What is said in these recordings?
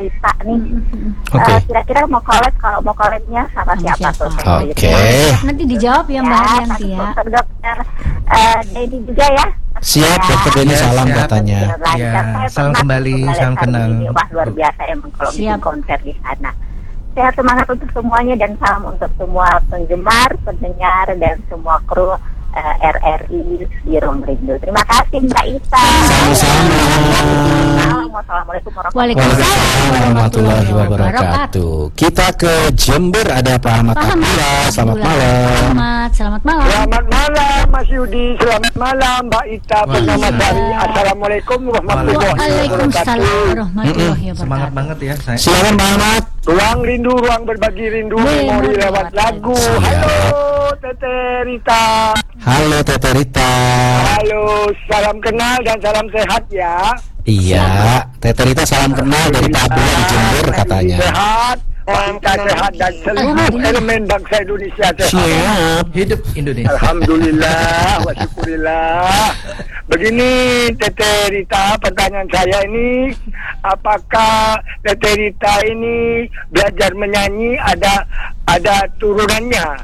Rita nih. Oke. Kira-kira mau collab, kalau mau collabnya sama siapa tuh? Oke. Nanti dijawab ya Mbak Haryanti ya. Dokter Denny juga ya. Siap, Dokter Denny, salam siap. katanya. Ya, salam kembali, salam kenal. Wah, luar biasa emang kalau bikin konser di sana. Sehat semangat untuk semuanya dan salam untuk semua penggemar, pendengar dan semua kru RRI di Ruang Rindu. Terima kasih Mbak Ita. Sama-sama. Assalamualaikum Waalaikumsalam warahmatullahi wabarakatuh. Kita ke Jember, ada Pak Ahmad Abdullah. Selamat malam. Selamat malam. Selamat malam Mas Yudi, selamat malam Mbak Ita Purnama Sari. Assalamualaikum warahmatullahi Waalaikumsalam wabarakatuh. warahmatullahi wabarakatuh. Semangat banget ya saya. Silakan Pak Ahmad. Ruang rindu, ruang berbagi rindu, memori lewat lagu. Halo Tete Rita. Halo Tete Rita. Halo, salam kenal dan salam sehat ya. Iya, Tete Rita salam kenal dari Pak Abdullah di Jember katanya. Sehat, bangsa sehat dan seluruh elemen bangsa Indonesia sehat. Siap. Hidup Indonesia. Alhamdulillah, wa syukurillah. Begini Tete Rita, pertanyaan saya ini, apakah Tete Rita ini belajar menyanyi ada turunannya?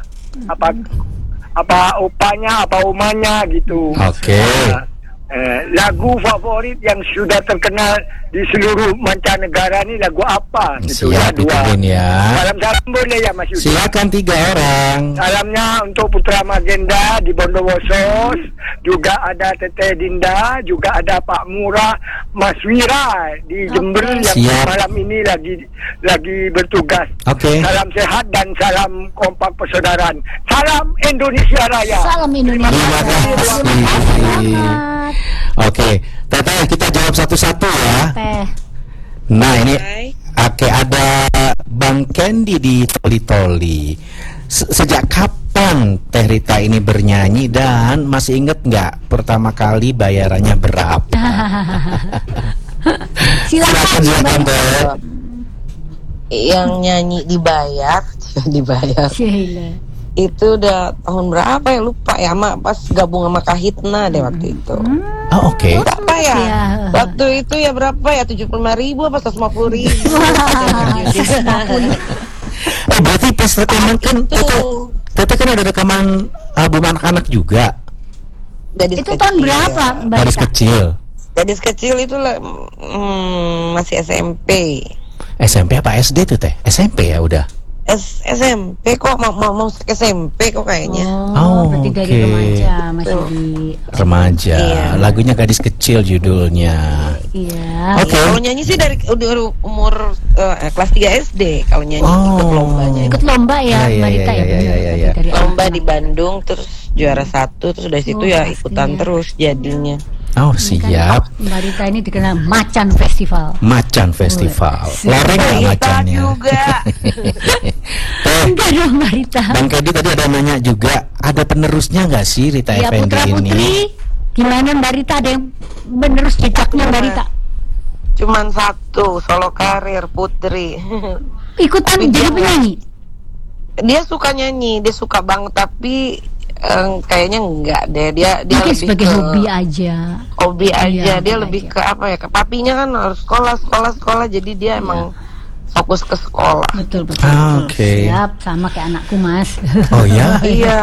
Apa opanya, apa umanya gitu? Oke. Lagu favorit yang sudah terkenal di seluruh mancanegara ini lagu apa? Gitu Siap, ditungguin ya. Salam boleh ya Mas Yudi? Silakan 3 orang. Salamnya untuk Putra Magenda di Bondowoso, juga ada Teteh Dinda, juga ada Pak Murah, Mas Wira di Jember yang Siap. malam ini lagi bertugas. Oke. Salam sehat dan salam kompak persaudaraan. Salam Indonesia Raya. Salam Indonesia. Terima kasih. Oke, Teteh, kita jawab satu-satu ya. Nah, ini oke, ada Bang Kendi di Toli-Toli. Sejak kapan Teh Rita ini bernyanyi dan masih inget nggak pertama kali bayarannya berapa? Silakan Teh. Yang nyanyi dibayar itu udah tahun berapa ya, lupa ya, pas gabung sama Kahitna deh waktu itu. Oh, oke. Berapa ya? Waktu itu ya berapa ya, 75.000 apa 150.000? Berarti pas rekaman kan Tete kan ada rekaman album anak-anak juga. Gadis Itu kecil. tahun berapa Mbak Gadis Ita? kecil. Gadis kecil itu masih SMP. SMP apa SD tuh Teh? SMP ya udah. SMP kok mau SMP kok kayaknya. Berarti dari oke. remaja masih di Remaja. Iya. Lagunya Gadis Kecil judulnya. iya. Oke. Kalau nyanyi sih dari umur kelas 3 SD kalau nyanyi ikut lombanya. Ikut lomba ya Iya, Mbak iya, Rita ya. iya, benar. iya, iya, iya. Dari Lomba anak-anak. di Bandung terus juara 1, terus dari situ ya ikutan terus jadinya. Oh, Ini kan siap. Mbak Rita ini dikenal Macan Festival. Macan Festival. Loreng nggak Kita macannya? juga. Teh, Enggak dong Mbak Rita. Bang Kedi tadi ada nanya juga, ada penerusnya nggak sih Rita Ya Effendi Putra ini? Putri. Gimana Mbak Rita, ada yang menerus jejaknya Mbak Rita? Cuman satu, solo karir Putri. Ikutan Tapi jadi dia- penyanyi. Dia suka nyanyi, dia suka banget, tapi kayaknya enggak deh. Dia Mungkin lebih sebagai ke hobi aja. hobi aja. Iya, Dia hobi lebih aja. ke apa ya? Ke papinya kan harus sekolah, jadi dia emang fokus ke sekolah. Betul. Oke. Siap, sama kayak anakku Mas. Oh ya? Iya.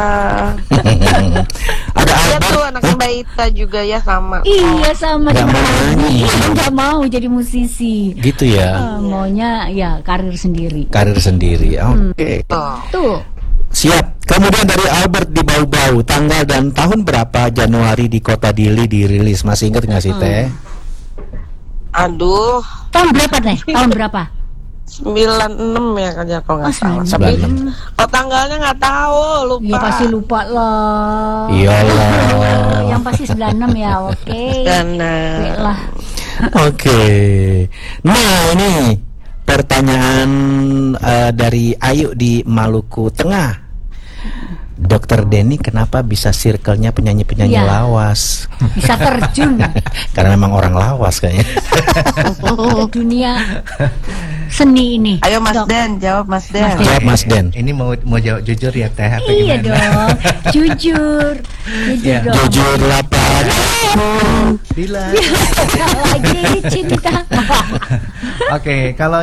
Ada Dia Albert. tuh anaknya Mbak Ita juga ya sama. Iya sama Nggak mau nyanyi. Nggak mau jadi musisi. Gitu ya. Maunya ya karir sendiri. Karir sendiri. Oke. Tuh. Siap. Kemudian dari Albert di Bau-Bau, tanggal dan tahun berapa Januari di Kota Dili dirilis? Masih ingat nggak sih Teh? Aduh, Tahun berapa Teh? Tahun berapa? 96 ya kan ya kalau nggak salah. 96. Tapi 96. kalau tanggalnya nggak tahu, lupa. Ya pasti lupa lah. Iyalah. Yang pasti 96 ya, oke. Dan Oke lah. Oke. Nah, ini pertanyaan dari Ayu di Maluku Tengah. Dokter Denny kenapa bisa circle-nya penyanyi-penyanyi Ya. lawas? Bisa terjun Karena memang orang lawas kayaknya. ke dunia seni ini. ayo Mas Dok. Den, jawab Mas Den. Jawab Mas Den. Ini mau jawab jujur ya Teh atau Iya gimana? dong, jujur Ya. dong. Jujur lapar. Bila. Lagi cinta. Oke, kalau